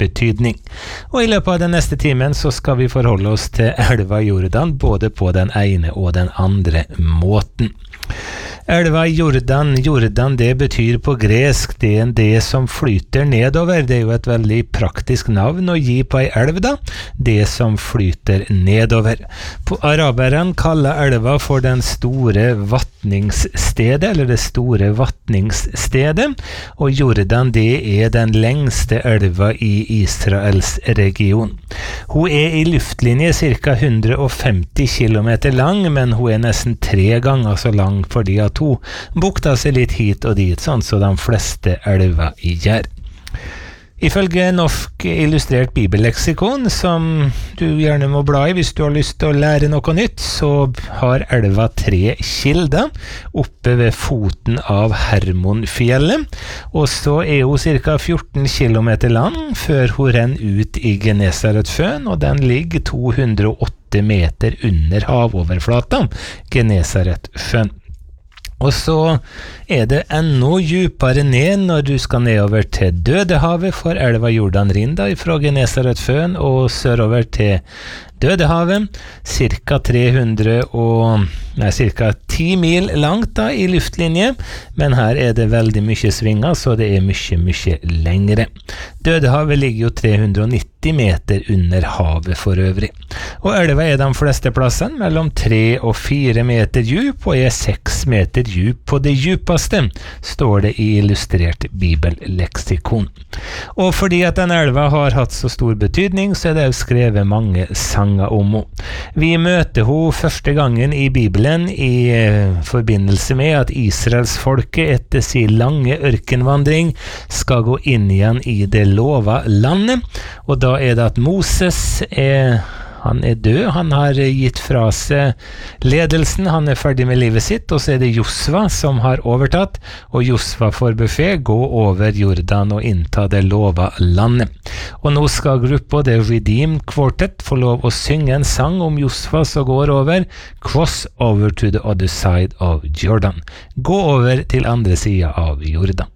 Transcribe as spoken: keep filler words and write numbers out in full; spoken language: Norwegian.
betydning. Og i løpet av den neste timen så skal vi forholde oss til elva Jordan, både på den ene og den andre måten. Elva Jordan, Jordan det betyr på gresk det er det som flyter nedover. Det er jo et veldig praktisk navn å gi på ei elv da, det som flyter nedover. På araberen kaller elva for den store vattningsstedet, eller det store vattningsstedet, og Jordan det er den lengste elva i Israels region. Hun er i luftlinje ca. hundre og femti kilometer lang, men hun er nesten tre ganger så lang fordi at hun bukta seg litt hit og dit, sånn som de fleste elver gjør. Ifølge Norsk illustrert bibelleksikon, som du gjerne må bla i hvis du har lyst til å lære noe nytt, så har elva tre kilder oppe ved foten av Hermonfjellet, og så er hun ca. fjorten kilometer lang før hun renner ut i Genesaretsjøen, og den ligger to hundre og åtte meter under havoverflata, Genesaretsjøen. Og så er det enda djupere ned når du skal nedover til Dødehavet, for elva Jordan rinner fra Genesaretsjøen og sørover til Dødehavet, cirka tre hundre og nei, cirka ti mil langt da i luftlinje, men her er det veldig mye svinger, så det er mye, mye lengre. Dødehavet ligger jo tre hundre og nitti meter under havet for øvrig. Og elva er de fleste plassene mellom tre og fire meter djup, og er seks meter djup på det djupeste, står det i illustrert bibelleksikon. Og fordi at den elva har hatt så stor betydning, så er det skrevet mange sanger om henne. Vi møter henne første gangen i Bibelen i eh, forbindelse med at Israels folket etter sin lange ørkenvandring skal gå inn igjen i det lova landet, og da er det at Moses er Han er død, han har gitt fra seg ledelsen, han er ferdig med livet sitt, og så er det Josva som har overtatt, og Josva får befed, gå over Jordan og innta det lova landet. Og nå skal gruppa, det Redeemed Quartet, få lov å synge en sang om Josva som går over, Cross over to the other side of Jordan. Gå over til andre siden av Jordan.